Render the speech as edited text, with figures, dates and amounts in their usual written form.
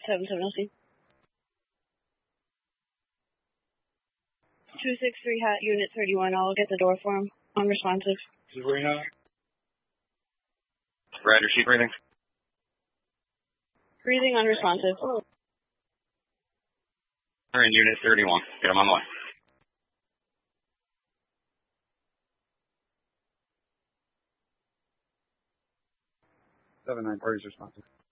77LC. 263 hat, unit 31. I'll get the door for him. Unresponsive. Sabrina. Roger, sheet breathing. Breathing unresponsive. We're in unit 31. Get him on the way. 7-9 parties responsive.